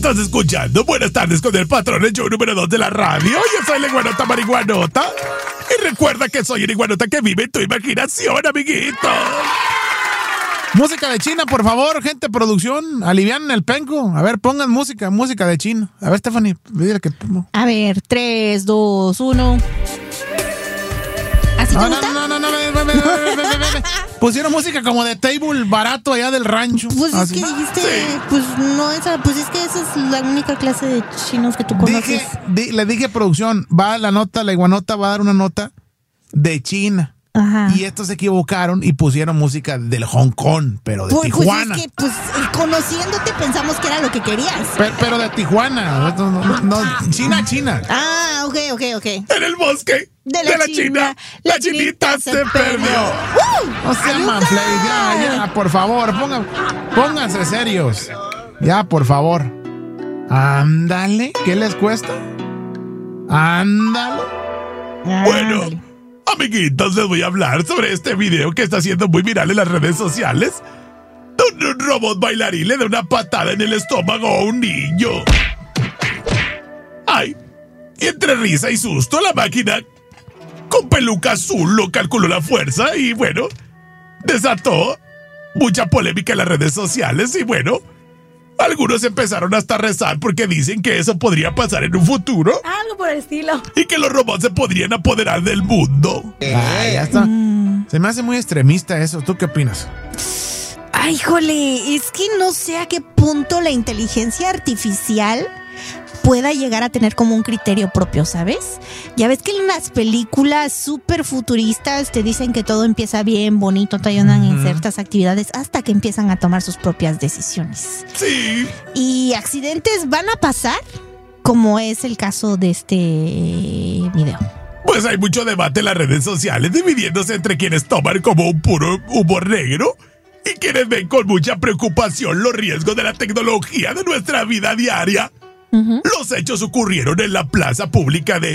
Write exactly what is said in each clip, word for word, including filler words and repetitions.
Estás escuchando Buenas tardes con el patrón, el show número dos de la radio. Yo soy la iguanota marihuanota. Y recuerda que soy el iguanota que vive en tu imaginación, amiguito. Música de China, por favor, gente, producción. Alivianen el penco. A ver, pongan música, música de China. A ver, Stephanie, dile que... A ver, tres, dos, uno. ¿Así te no, gusta? No, no, no, no, ve, ve, ve, ve, ve, ve. Pusieron música como de table barato allá del rancho. Pues así. es que dijiste, sí. pues no, esa, pues es que esa es la única clase de chinos que tú conoces. Dije, di, le dije producción, va la nota, la iguanota va a dar una nota de China. Ajá. Y estos se equivocaron y pusieron música del Hong Kong, pero de pues, Tijuana. Pues es que, pues, conociéndote pensamos que era lo que querías. Pero, pero de Tijuana, no, no, no, China, China. Ah, ok, ok, ok. En el bosque de la, de la China, China, la chinita, chinita se, se perdió. Uh, o sea, manplay, ya, ya, por favor, pongan, pónganse serios. Ya, por favor. Ándale, ¿qué les cuesta? Ándale. Bueno. Ándale. Amiguitos, les voy a hablar sobre este video que está siendo muy viral en las redes sociales. Un, un robot bailarín le da una patada en el estómago a un niño. Ay, y entre risa y susto, la máquina con peluca azul lo calculó la fuerza y, bueno, desató mucha polémica en las redes sociales y, bueno, algunos empezaron hasta a rezar porque dicen que eso podría pasar en un futuro. Algo por el estilo. Y que los robots se podrían apoderar del mundo. Ah, ya está. Mm. Se me hace muy extremista eso. ¿Tú qué opinas? Ay, jole, es que no sé a qué punto la inteligencia artificial pueda llegar a tener como un criterio propio, ¿sabes? Ya ves que en las películas súper futuristas te dicen que todo empieza bien, bonito, te ayudan uh-huh. en ciertas actividades hasta que empiezan a tomar sus propias decisiones. Sí. Y accidentes van a pasar, como es el caso de este video. Pues hay mucho debate en las redes sociales, dividiéndose entre quienes toman como un puro humor negro y quienes ven con mucha preocupación los riesgos de la tecnología de nuestra vida diaria. Uh-huh. Los hechos ocurrieron en la plaza pública de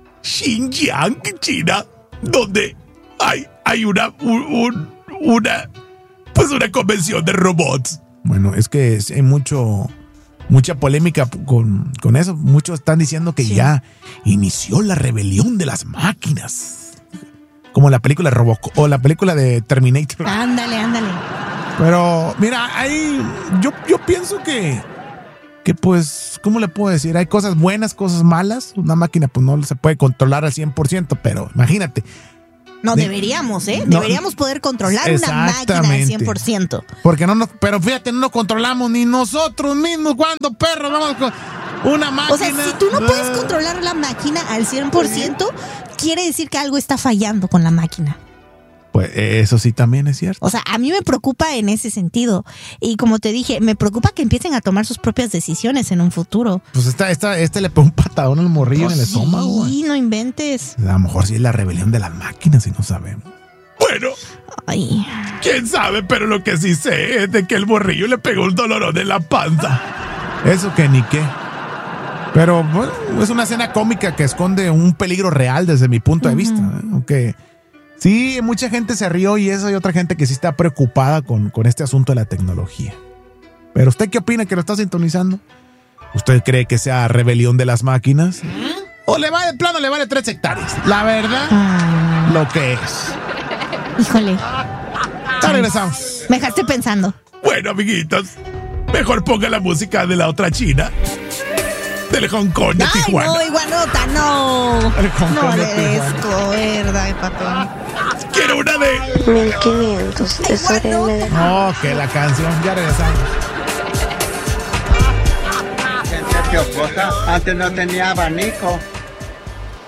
Xinjiang, China, donde hay, hay una, un, una, pues una convención de robots. Bueno, es que hay mucho, mucha polémica con, con eso. Muchos están diciendo que sí. ya inició la rebelión de las máquinas. Como la película Robocop o la película de Terminator. Ándale, ándale. Pero, mira, ahí yo, yo pienso que que pues, ¿cómo le puedo decir? Hay cosas buenas, cosas malas. Una máquina pues no se puede controlar al cien por ciento, pero imagínate. No, de, deberíamos, ¿eh? No, deberíamos poder controlar una máquina al cien por ciento. Porque no nos, pero fíjate, no nos controlamos ni nosotros mismos. ¿Cuándo, perros? Vamos con una máquina. O sea, si tú no puedes controlar la máquina al cien por ciento, quiere decir que algo está fallando con la máquina. Pues eso sí también es cierto. O sea, a mí me preocupa en ese sentido. Y como te dije, me preocupa que empiecen a tomar sus propias decisiones en un futuro. Pues esta, esta, este le pegó un patadón al morrillo pues en el sí, estómago. Sí, no inventes. A lo mejor sí es la rebelión de las máquinas y no sabemos. Bueno, ay, quién sabe, pero lo que sí sé es de que el morrillo le pegó un dolorón en la panza. Eso que ni qué. Pero bueno, es una escena cómica que esconde un peligro real desde mi punto de uh-huh. vista. ¿eh? Aunque sí, mucha gente se rió y eso hay otra gente que sí está preocupada con, con este asunto de la tecnología. Pero ¿usted qué opina que lo está sintonizando? ¿Usted cree que sea rebelión de las máquinas? ¿O le va de plano, le vale tres hectáreas? La verdad, ah. lo que es. Híjole. Ya regresamos. Me dejaste pensando. Bueno, amiguitos, mejor ponga la música de la otra China. Del Hong Kong de Ay, Tijuana. No, iguanota, no. El Hong Kong no de le esto, verdad, patrón. Quiero una de mil quinientos. Eso de... No, que la canción. Ya regresamos. Gente piojosa, antes no tenía abanico.